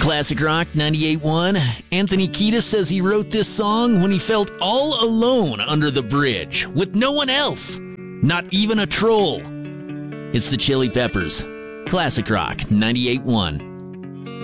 Classic Rock 98.1. Anthony Kiedis says he wrote this song when he felt all alone under the bridge, with no one else, not even a troll. It's the Chili Peppers. Classic Rock 98.1.